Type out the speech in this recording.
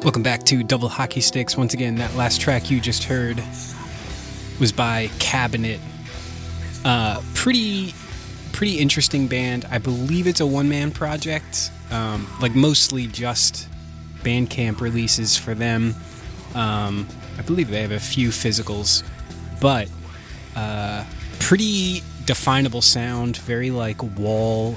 Welcome back to Double Hockey Sticks. Once again, that last track you just heard was by Cabinet. Pretty interesting band. I believe it's a one-man project. Mostly just Bandcamp releases for them. I believe they have a few physicals, but pretty definable sound. Very like Wall,